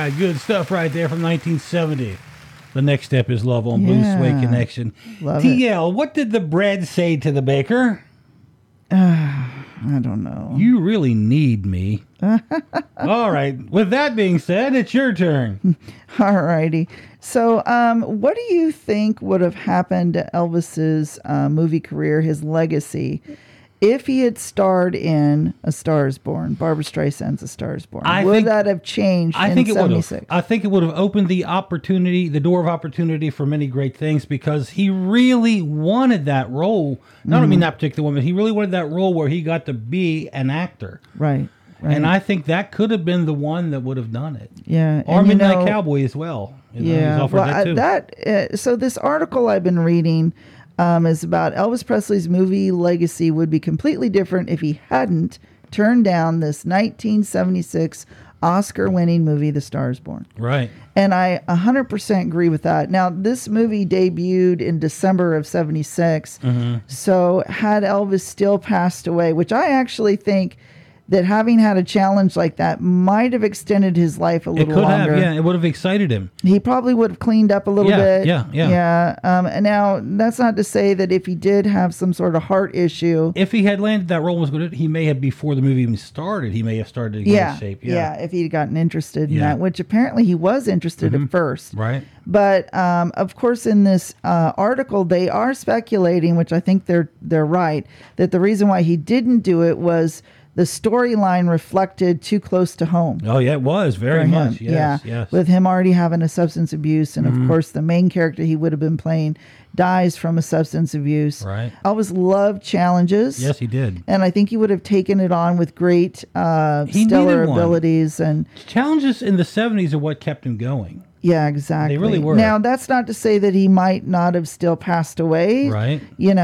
right, good stuff right there from 1970. The Next Step is Love on Blue Suede Connection. Love TL, what did the bread say to the baker? I don't know. You really need me. All right. With that being said, it's your turn. All righty. So, what do you think would have happened to Elvis's movie career, his legacy, if he had starred in A Star Is Born, Barbra Streisand's A Star Is Born? Would that have changed in 76? I think it would have opened the door of opportunity for many great things, because he really wanted that role. I don't mean that particular one, but he really wanted that role where he got to be an actor. Right. And I think that could have been the one that would have done it. Yeah. Or Midnight Cowboy as well. Yeah. So this article I've been reading is about Elvis Presley's movie legacy would be completely different if he hadn't turned down this 1976 Oscar-winning movie, The Star Is Born. Right. And I 100% agree with that. Now, this movie debuted in December of 76. So had Elvis still passed away, which I actually think that having had a challenge like that might have extended his life a little longer. It would have excited him. He probably would have cleaned up a little bit. Yeah. And now, that's not to say that if he did have some sort of heart issue. If he had landed that role, he may have, before the movie even started, he may have started to get in shape. Yeah, if he'd gotten interested in that, which apparently he was interested at first. Right. But, of course, in this article, they are speculating, which I think they're right, that the reason why he didn't do it was the storyline reflected too close to home. Oh, yeah, it was very much. Yes. With him already having a substance abuse. And, of course, the main character he would have been playing dies from a substance abuse. Right. Elvis loved challenges. Yes, he did. And I think he would have taken it on with great stellar abilities. And challenges in the 70s are what kept him going. Yeah, exactly. They really were. Now, that's not to say that he might not have still passed away, right?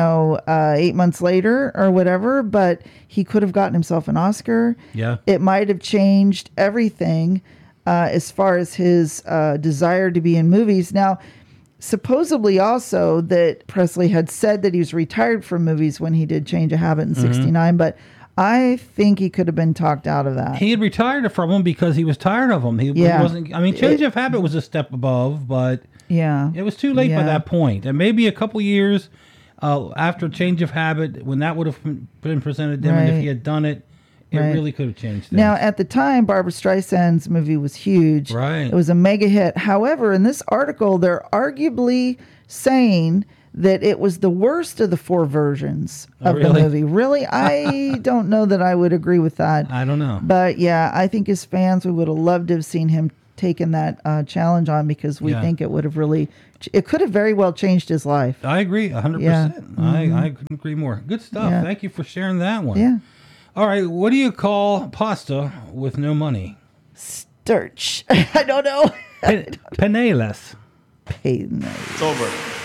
8 months later or whatever, but he could have gotten himself an Oscar. Yeah. It might have changed everything as far as his desire to be in movies. Now, supposedly also that Presley had said that he was retired from movies when he did Change of Habit in 69, but I think he could have been talked out of that. He had retired from them because he was tired of them. He wasn't. I mean, Change of Habit was a step above, but it was too late by that point. And maybe a couple years after Change of Habit, when that would have been presented to him, and if he had done it, it really could have changed things. Now, at the time, Barbra Streisand's movie was huge. Right. It was a mega hit. However, in this article, they're arguably saying that it was the worst of the four versions of the movie. Really? I don't know that I would agree with that. I don't know. But yeah, I think as fans, we would have loved to have seen him taken that challenge on, because we think it would have it could have very well changed his life. I agree 100%. Yeah. I couldn't agree more. Good stuff. Yeah. Thank you for sharing that one. Yeah. All right. What do you call pasta with no money? Sturch. I don't know. Penniless. It's over.